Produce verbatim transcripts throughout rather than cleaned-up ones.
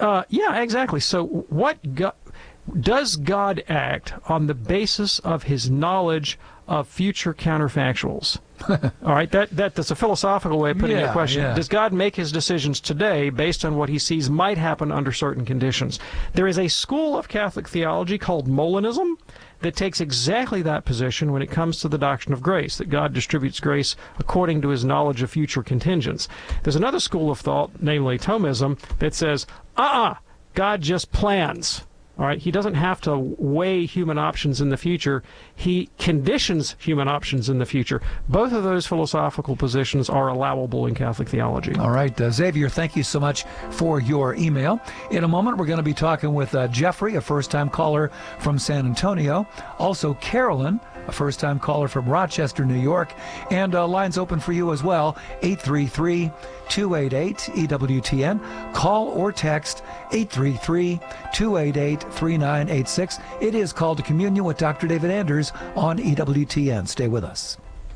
Uh, yeah, exactly. So what go- does God act on the basis of his knowledge of future counterfactuals? All right, that, that that's a philosophical way of putting yeah, the question. Yeah. Does God make his decisions today based on what he sees might happen under certain conditions? There is a school of Catholic theology called Molinism that takes exactly that position when it comes to the doctrine of grace, that God distributes grace according to his knowledge of future contingents. There's another school of thought, namely Thomism, that says, uh-uh, God just plans. All right, he doesn't have to weigh human options in the future. He conditions human options in the future. Both of those philosophical positions are allowable in Catholic theology. All right, uh, Xavier, thank you so much for your email. In a moment, we're going to be talking with uh, Jeffrey, a first-time caller from San Antonio. Also, Carolyn, a first-time caller from Rochester, New York. And uh, lines open for you as well, eight three three, two eight eight, E W T N. Call or text eight three three, two eight eight, three nine eight six. It is Call to Communion with Doctor David Anders on E W T N. Stay with us.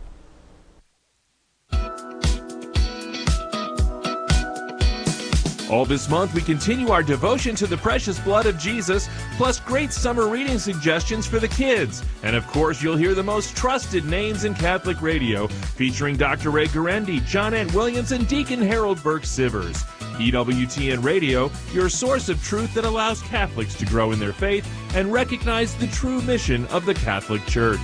All this month, we continue our devotion to the precious blood of Jesus, plus great summer reading suggestions for the kids. And of course, you'll hear the most trusted names in Catholic radio, featuring Doctor Ray Guarendi, John Ant Williams, and Deacon Harold Burke Sivers. E W T N Radio, your source of truth that allows Catholics to grow in their faith and recognize the true mission of the Catholic Church.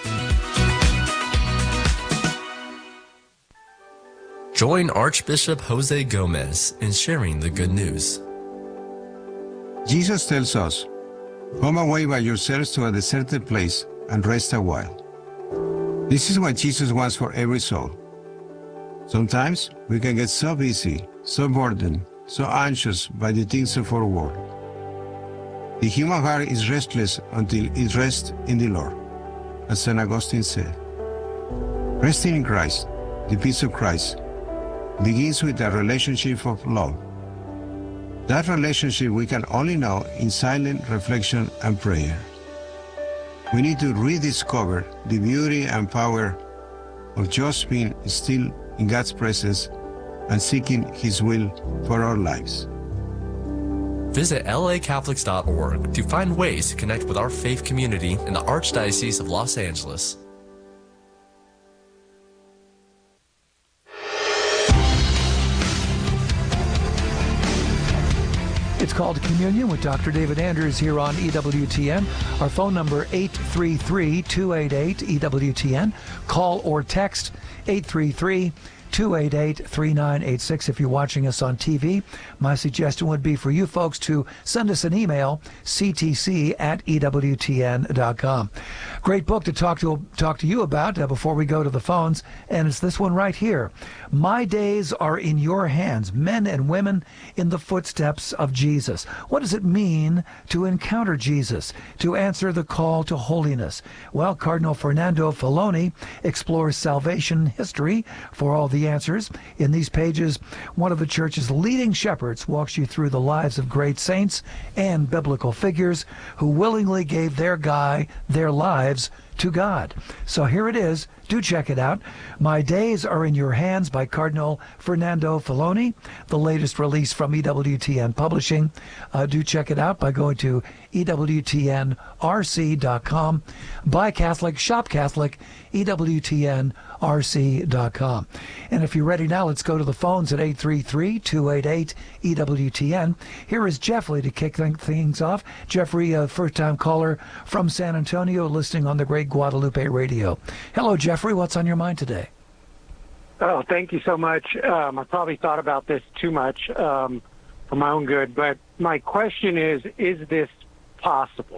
Join Archbishop Jose Gomez in sharing the good news. Jesus tells us, "Come away by yourselves to a deserted place and rest a while." This is what Jesus wants for every soul. Sometimes we can get so busy, so burdened, so anxious by the things of our world. The human heart is restless until it rests in the Lord, as Saint Augustine said. Resting in Christ, the peace of Christ, begins with a relationship of love. That relationship we can only know in silent reflection and prayer. We need to rediscover the beauty and power of just being still in God's presence and seeking His will for our lives. Visit L A Catholics dot org to find ways to connect with our faith community in the Archdiocese of Los Angeles. It's called Communion with Doctor David Anders here on E W T N. Our phone number, eight three three, two eight eight, E W T N. Call or text eight three three, two eight eight, three nine eight six. If you're watching us on T V, my suggestion would be for you folks to send us an email, c t c at e w t n dot com. Great book to talk to talk to you about uh, before we go to the phones, and it's this one right here. My days are in your hands, men and women in the footsteps of Jesus. What does it mean to encounter Jesus, to answer the call to holiness? Well, Cardinal Fernando Filoni explores salvation history for all the answers. In these pages, one of the Church's leading shepherds walks you through the lives of great saints and biblical figures who willingly gave their guy their lives to God. So here it is. Do check it out. My Days Are in Your Hands by Cardinal Fernando Filoni, the latest release from E W T N Publishing. Uh, do check it out by going to E W T N R C dot com. Buy Catholic, shop Catholic, E W T N R C dot com. And if you're ready now, let's go to the phones at eight three three, two eight eight, E W T N. Here is Jeffrey to kick things off. Jeffrey, a first-time caller from San Antonio, listening on the Great Guadalupe Radio. Hello, Jeffrey. What's on your mind today? Oh, thank you so much. Um, I probably thought about this too much um, for my own good, but my question is, is this possible?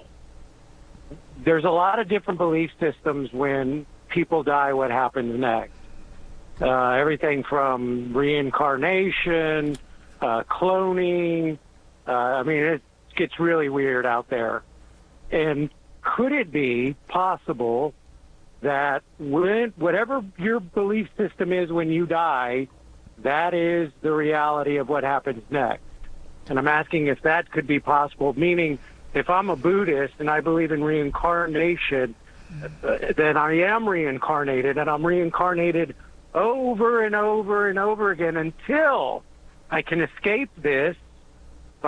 There's a lot of different belief systems when people die, what happens next. Uh, everything from reincarnation, uh, cloning. Uh, I mean, it gets really weird out there. And could it be possible that when, whatever your belief system is when you die, that is the reality of what happens next? And I'm asking if that could be possible, meaning if I'm a Buddhist and I believe in reincarnation, uh, then I am reincarnated, and I'm reincarnated over and over and over again until I can escape this